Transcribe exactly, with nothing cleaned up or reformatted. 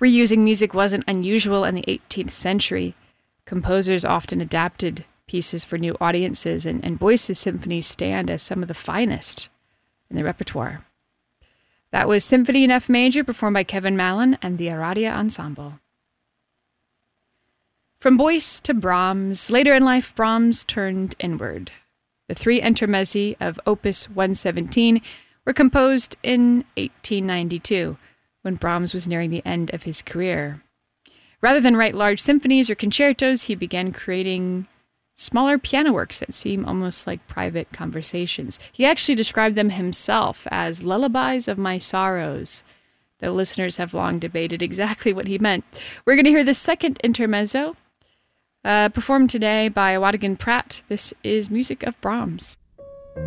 Reusing music wasn't unusual in the eighteenth century. Composers often adapted pieces for new audiences, and, and Boyce's symphonies stand as some of the finest in the repertoire. That was Symphony in F Major, performed by Kevin Mallon and the Aradia Ensemble. From Boyce to Brahms, later in life, Brahms turned inward. The three intermezzi of Opus one seventeen were composed in eighteen ninety-two, when Brahms was nearing the end of his career. Rather than write large symphonies or concertos, he began creating smaller piano works that seem almost like private conversations. He actually described them himself as lullabies of my sorrows, though listeners have long debated exactly what he meant. We're going to hear the second intermezzo, uh, performed today by Wadigan Pratt. This is music of Brahms.